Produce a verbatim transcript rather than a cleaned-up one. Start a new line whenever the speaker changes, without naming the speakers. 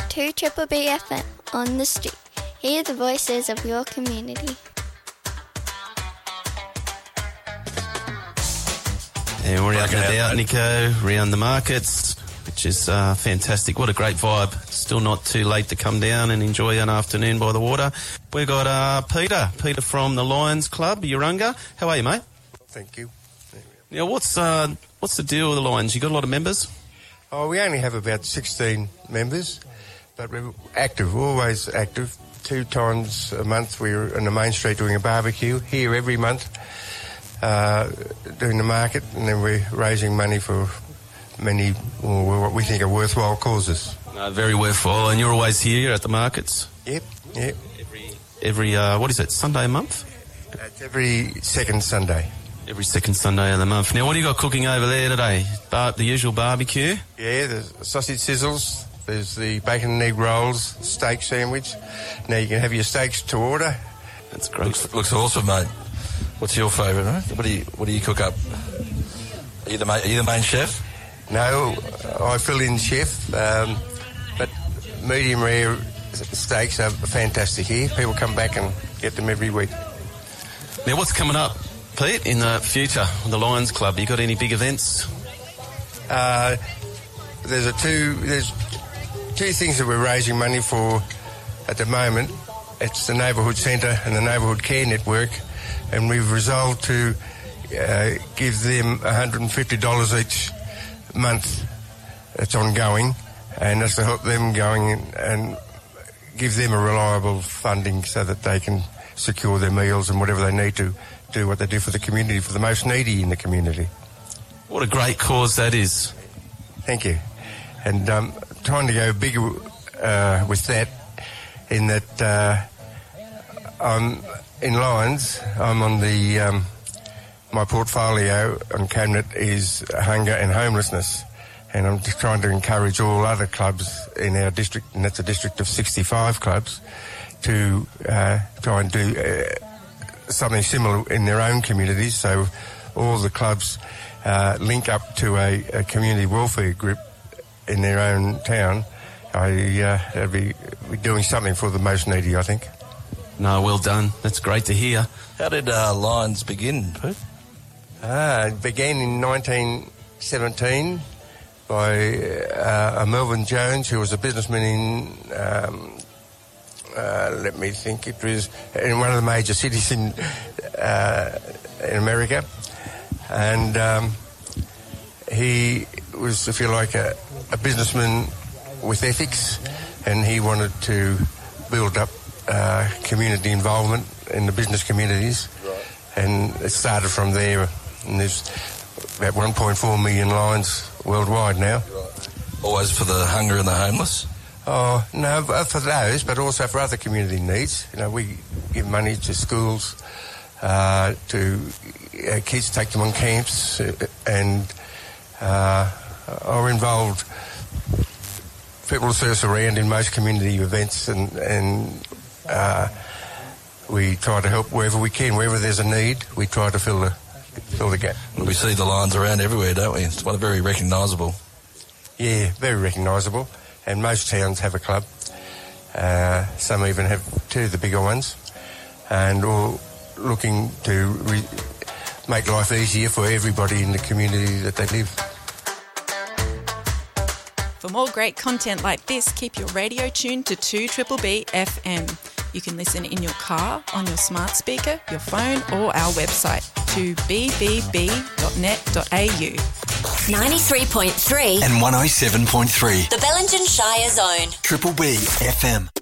two Triple B F M on the street. Hear the voices of your community.
And we're out and about, Nico, around the markets, which is uh, fantastic. What a great vibe. Still not too late to come down and enjoy an afternoon by the water. We've got uh, Peter, Peter from the Lions Club, Urunga. How are you, mate?
Thank you.
Now, what's uh, what's the deal with the Lions? You got a lot of members?
Oh, we only have about sixteen members, but we're active, always active. Two times a month we're in the main street doing a barbecue, here every month, uh, doing the market, and then we're raising money for many, well, what we think are worthwhile causes.
Uh, very worthwhile, and you're always here at the markets?
Yep, yep.
Every, every uh, what is it, Sunday a month?
It's every second Sunday.
Every second Sunday of the month. Now, what do you got cooking over there today? Bar- the usual barbecue?
Yeah, there's sausage sizzles, there's the bacon and egg rolls, steak sandwich. Now you can have your steaks to order.
That's great.
Looks, looks awesome, mate. What's your favourite, right? What do you What do you cook up? Are you the main, are you the main chef?
No, I fill in chef, um, but medium rare steaks are fantastic here. People come back and get them every week.
Now, what's coming up, Pete, in the future, the Lions Club? You got any big events?
Uh, there's a two. There's two things that we're raising money for at the moment. It's the Neighbourhood Centre and the Neighbourhood Care Network, and we've resolved to uh, give them one hundred fifty dollars each month. It's ongoing, and that's to help them going and, and give them a reliable funding so that they can secure their meals and whatever they need to do what they do for the community, for the most needy in the community.
What a great cause that is.
Thank you. And um, trying to go bigger uh, with that, in that uh, I'm in Lions, I'm on the, um, my portfolio on cabinet is hunger and homelessness. And I'm just trying to encourage all other clubs in our district, and that's a district of sixty-five clubs, to uh, try and do uh, something similar in their own communities. So all the clubs uh, link up to a, a community welfare group in their own town. I uh, that'd be, be doing something for the most needy, I think.
No, well done. That's great to hear.
How did uh, Lions begin, Pete?
Ah, it began in nineteen seventeen by uh, a Melvin Jones, who was a businessman in... Um, Uh, let me think, it was in one of the major cities in uh, in America, and um, he was, if you like, a, a businessman with ethics, and he wanted to build up uh, community involvement in the business communities, right. And it started from there, and there's about one point four million Lions worldwide now.
Right. Always for the hunger and the homeless?
Oh, no, for those, but also for other community needs. You know, we give money to schools, uh, to uh, kids, take them on camps, uh, and uh, are involved. People see us around in most community events, and, and uh, we try to help wherever we can. Wherever there's a need, we try to fill the, fill the gap.
Well, we see the Lions around everywhere, don't we? It's one very recognisable.
Yeah, very recognisable. And most towns have a club. Uh, some even have two of the bigger ones. And all looking to re- make life easier for everybody in the community that they live.
For more great content like this, keep your radio tuned to two Triple B F M. You can listen in your car, on your smart speaker, your phone, or our website, two b b b dot net dot a u.
ninety-three point three
and one oh seven point three.
The Bellingen Shire Zone.
Triple B F M.